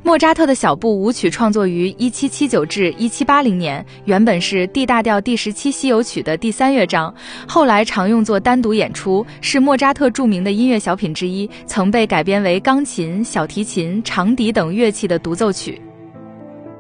莫扎特的小步舞曲创作于1779至1780年，原本是 D 大调第17西游曲的第3乐章，后来常用作单独演出，是莫扎特著名的音乐小品之一，曾被改编为钢琴、小提琴、长笛等乐器的独奏曲。